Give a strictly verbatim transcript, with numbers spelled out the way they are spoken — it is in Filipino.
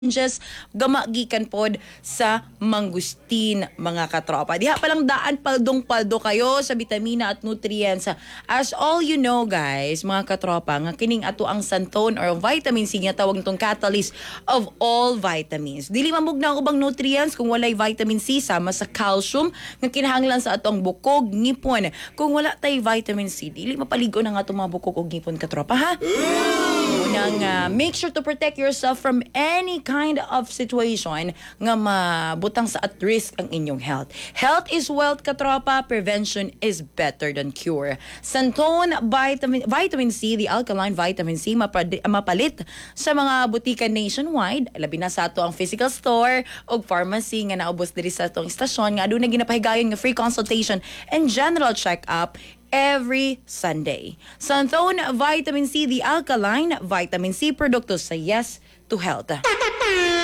just gamagikan pod sa mangustin mga katropa. Diha palang daan paldong-paldo kayo sa bitamina at nutrients. As all you know guys, mga katropa, nga kining ato ang santon or vitamin C nga tawag nitong catalyst of all vitamins. Dili mamugna ang ubang nutrients kung walay vitamin C sama sa calcium nga kinahanglan sa atong bukog, ngipon. Kung wala tay vitamin C, dili mapaligo na nga atong mga bukog ug ngipon katropa ha. Unang uh, make sure to protect yourself from any kind of situation nga mabutang sa at risk ang inyong health. Health is wealth katropa, prevention is better than cure. Santon vitamin vitamin C, the alkaline vitamin C mapad, mapalit sa mga butika nationwide, labi na sa ato ang physical store o pharmacy nga naubos diri sa atong istasyon nga aduna ginapahigayon nga free consultation and general check-up every Sunday. Santon Vitamin C, the alkaline vitamin C produkto sa Yes to Health.